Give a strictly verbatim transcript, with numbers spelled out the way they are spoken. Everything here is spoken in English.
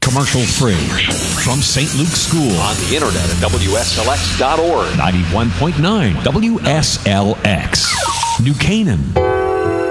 commercial free. From Saint Luke's School. On the internet at W S L X dot org. ninety-one point nine W S L X. New Canaan.